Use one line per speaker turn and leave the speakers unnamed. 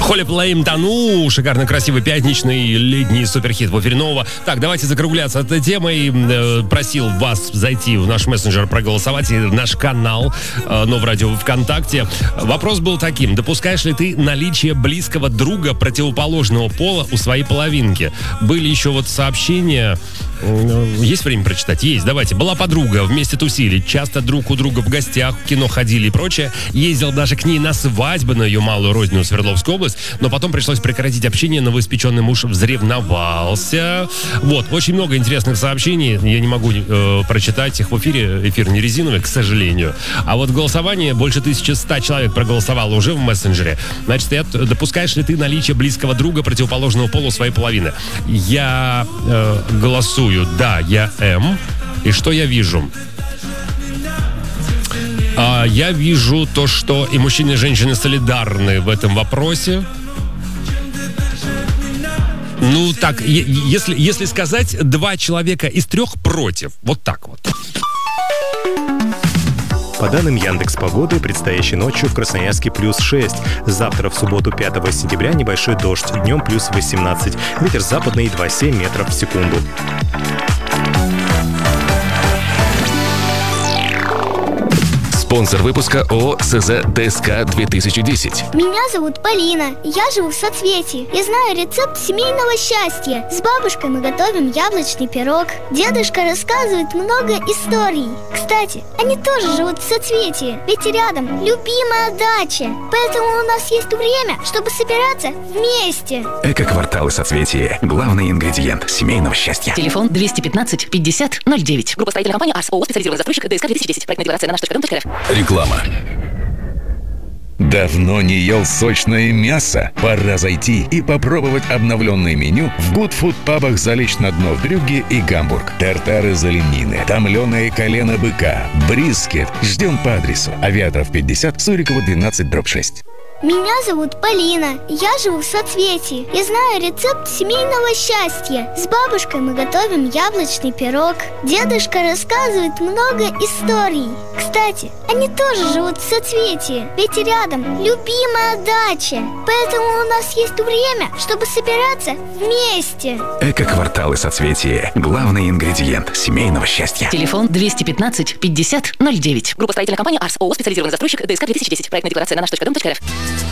Холли Плейм Тану, шикарно красивый пятничный летний суперхит в эфире Нового. Так, давайте закругляться этой темой. Просил вас зайти в наш мессенджер, проголосовать, и в наш канал Новое Радио ВКонтакте. Вопрос был таким: допускаешь ли ты наличие близкого друга противоположного пола у своей половинки? Были еще вот сообщения. Есть время прочитать? Есть. Давайте. Была подруга, вместе тусили, часто друг у друга в гостях, в кино ходили и прочее. Ездил даже к ней на свадьбу на ее малую родину Свердловскую область, но потом пришлось прекратить общение, новоиспеченный муж взревновался. Вот. Очень много интересных сообщений. Я не могу прочитать их в эфире. Эфир не резиновый, к сожалению. А вот голосование, больше 1100 человек проголосовало уже в мессенджере. Значит, допускаешь ли ты наличие близкого друга противоположного пола у своей половины? Я голосую. Да, я М. И что я вижу? Я вижу то, что и мужчины, и женщины солидарны в этом вопросе. Ну, так, если сказать, 2 человека из 3 против. Вот так вот.
По данным Яндекс.Погоды, предстоящей ночью в Красноярске +6. Завтра, в субботу 5 сентября, небольшой дождь. Днем +18. Ветер западный 2,7 метров в секунду.
Спонсор выпуска ООО СЗ ДСК 2010.
Меня зовут Полина, я живу в Соцветии. Я знаю рецепт семейного счастья. С бабушкой мы готовим яблочный пирог. Дедушка рассказывает много историй. Кстати, они тоже живут в Соцветии, ведь рядом любимая дача. Поэтому у нас есть время, чтобы собираться вместе.
Эко-кварталы Соцветия. Главный ингредиент семейного счастья.
Телефон 215 50 09. Группа строительной компании АРС. ООО «Специализированный застройщик ДСК 2010. Проектная декларация на наш.рф.
Реклама. Давно не ел сочное мясо? Пора зайти и попробовать обновленное меню в Good Food пабах «Залечь на дно» в Брюгге и Гамбург. Тартары из оленины, томленое колено быка, брискет. Ждем по адресу Авиаторов 50, Сурикова 12/6.
Меня зовут Полина, я живу в Соцветии. Я знаю рецепт семейного счастья. С бабушкой мы готовим яблочный пирог. Дедушка рассказывает много историй. Кстати, они тоже живут в Соцветии, ведь рядом любимая дача. Поэтому у нас есть время, чтобы собираться вместе.
Эко-кварталы Соцветия. Главный ингредиент семейного счастья.
Телефон 215 50 09. Группа строительной компании АРС. ООО «Специализированный застройщик ДСК 2010. Проектная декларация на наш.рф.